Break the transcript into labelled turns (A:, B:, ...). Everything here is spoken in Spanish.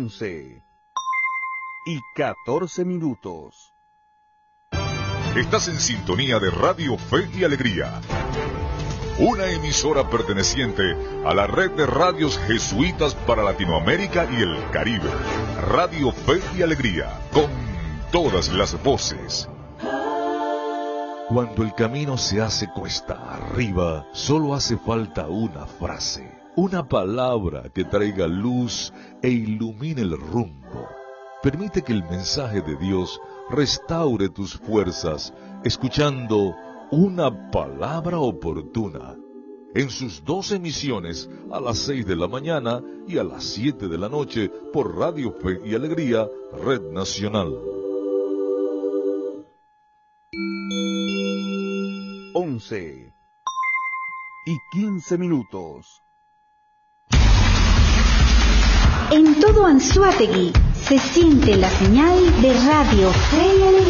A: 11:14.
B: Estás en sintonía de Radio Fe y Alegría, una emisora perteneciente a la red de radios jesuitas para Latinoamérica y el Caribe. Radio Fe y Alegría, con todas las voces.
C: Cuando el camino se hace cuesta arriba, solo hace falta una frase, una palabra que traiga luz e ilumine el rumbo. Permite que el mensaje de Dios restaure tus fuerzas, escuchando Una Palabra Oportuna, en sus 2 emisiones, a las 6 de la mañana y a las 7 de la noche, por Radio Fe y Alegría, Red Nacional.
A: 11:15.
D: En todo Anzoátegui se siente la señal de Radio Fe y Alegría.